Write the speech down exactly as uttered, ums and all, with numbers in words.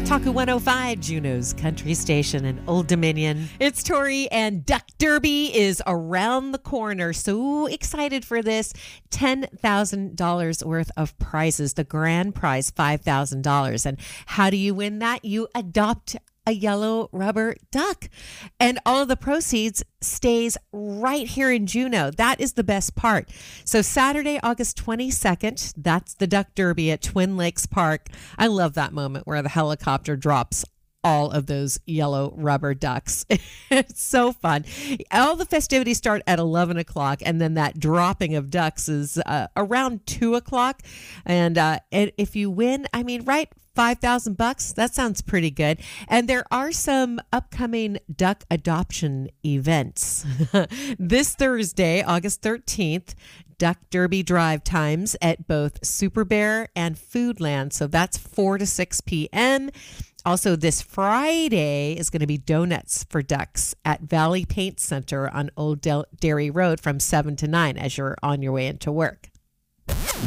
Taku one oh five, Juneau's country station in Old Dominion. It's Tori, and Duck Derby is around the corner. So excited for this. ten thousand dollars worth of prizes. The grand prize, five thousand dollars. And how do you win that? You adopt a yellow rubber duck, and all of the proceeds stays right here in Juneau. That is the best part. So Saturday, August twenty-second, that's the Duck Derby at Twin Lakes Park. I love that moment where the helicopter drops all of those yellow rubber ducks. It's so fun. All the festivities start at eleven o'clock, and then that dropping of ducks is uh, around two o'clock. And, uh, and if you win, I mean, right, five thousand bucks, that sounds pretty good. And there are some upcoming duck adoption events. This Thursday, August thirteenth, Duck Derby drive times at both Super Bear and Foodland. So that's four to six p.m. Also, this Friday is going to be donuts for ducks at Valley Paint Center on Old Del- Dairy Road from seven to nine as you're on your way into work.